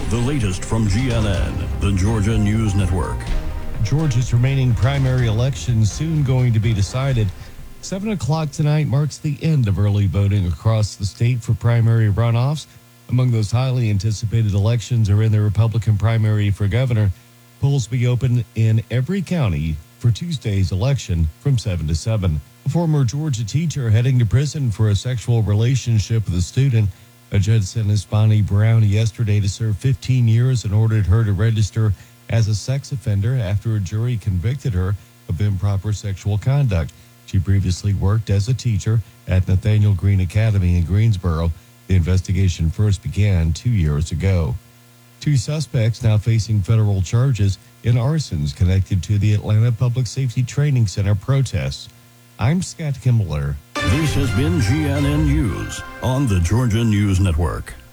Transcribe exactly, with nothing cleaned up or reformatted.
the latest from G N N, the Georgia News Network. Georgia's remaining primary elections soon going to be decided. seven o'clock tonight marks the end of early voting across the state for primary runoffs. Among those highly anticipated elections are in the Republican primary for governor. Polls will be open in every county for Tuesday's election from seven to seven. A former Georgia teacher heading to prison for a sexual relationship with a student. A judge sentenced Bonnie Brown yesterday to serve fifteen years and ordered her to register as a sex offender after a jury convicted her of improper sexual conduct. She previously worked as a teacher at Nathaniel Green Academy in Greensboro. The investigation first began two years ago. Two suspects now facing federal charges in arsons connected to the Atlanta Public Safety Training Center protests. I'm Scott Kimbler. This has been G N N News on the Georgia News Network.